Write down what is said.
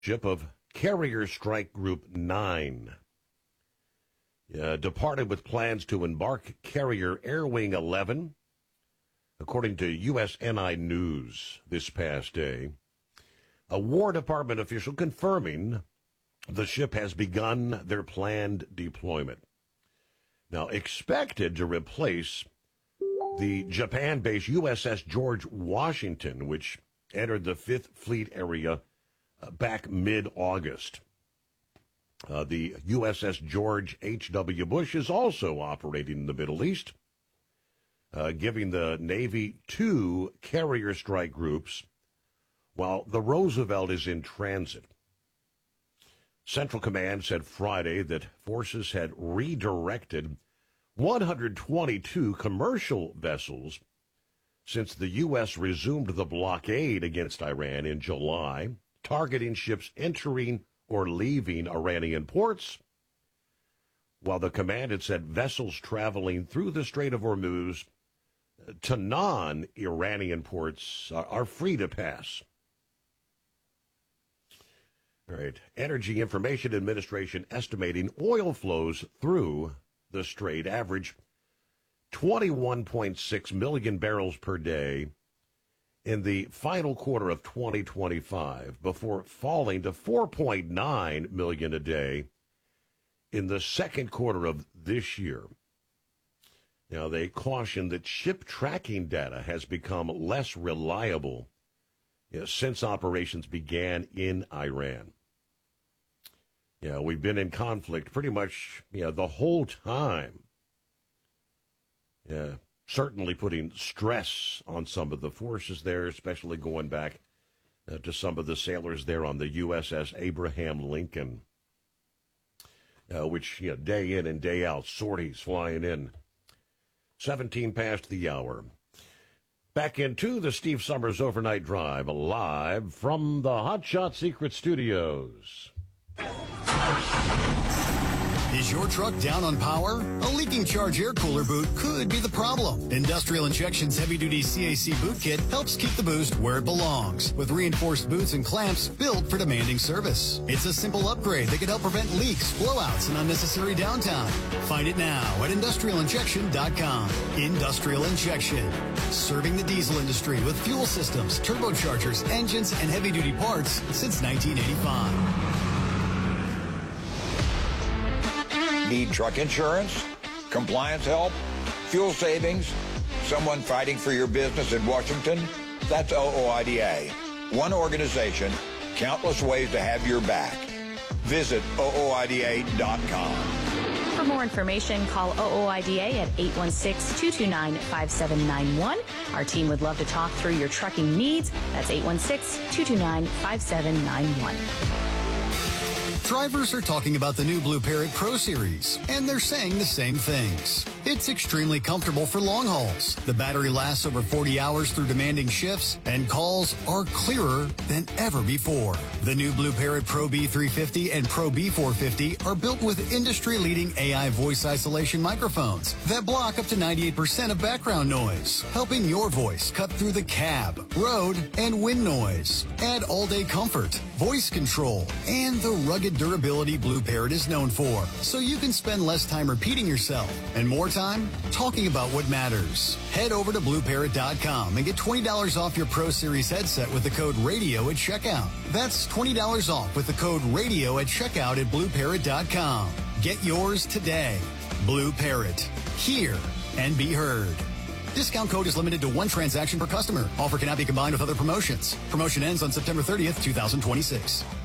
Ship of Carrier Strike Group 9 departed with plans to embark carrier Air Wing 11, according to USNI News this past day. A War Department official confirming the ship has begun their planned deployment. Now, expected to replace the Japan-based USS George Washington, which entered the Fifth Fleet area back mid-August. The USS George H.W. Bush is also operating in the Middle East, giving the Navy 2 carrier strike groups, while the Roosevelt is in transit. Central Command said Friday that forces had redirected 122 commercial vessels since the U.S. resumed the blockade against Iran in July, targeting ships entering or leaving Iranian ports, while the command had said vessels traveling through the Strait of Hormuz to non-Iranian ports are free to pass. All right. Energy Information Administration estimating oil flows through the Strait average 21.6 million barrels per day in the final quarter of 2025 before falling to 4.9 million a day in the second quarter of this year. Now, they caution that ship tracking data has become less reliable since operations began in Iran. We've been in conflict pretty much the whole time. Certainly putting stress on some of the forces there, especially going back to some of the sailors there on the USS Abraham Lincoln, which day in and day out, sorties flying in. 17 past the hour. Back into the Steve Summers Overnight Drive, live from the Hot Shot Secret Studios. Is your truck down on power? A leaking charge air cooler boot could be the problem. Industrial Injection's heavy-duty CAC boot kit helps keep the boost where it belongs, with reinforced boots and clamps built for demanding service. It's a simple upgrade that can help prevent leaks, blowouts, and unnecessary downtime. Find it now at industrialinjection.com. Industrial Injection, serving the diesel industry with fuel systems, turbochargers, engines, and heavy-duty parts since 1985. Need truck insurance, compliance help, fuel savings, someone fighting for your business in Washington? That's OOIDA. One organization, countless ways to have your back. Visit OOIDA.com. For more information, call OOIDA at 816-229-5791. Our team would love to talk through your trucking needs. That's 816-229-5791. Drivers are talking about the new Blue Parrot Pro Series, and they're saying the same things. It's extremely comfortable for long hauls. The battery lasts over 40 hours through demanding shifts, and calls are clearer than ever before. The new Blue Parrot Pro B350 and Pro B450 are built with industry-leading AI voice isolation microphones that block up to 98% of background noise, helping your voice cut through the cab, road, and wind noise. Add all-day comfort, voice control, and the rugged durability Blue Parrot is known for, so you can spend less time repeating yourself and more time talking about what matters. Head over to BlueParrot.com and get $20 off your Pro Series headset with the code RADIO at checkout. That's $20 off with the code RADIO at checkout at BlueParrot.com. Get yours today. Blue Parrot. Hear and be heard. Discount code is limited to one transaction per customer. Offer cannot be combined with other promotions. Promotion ends on September 30th, 2026.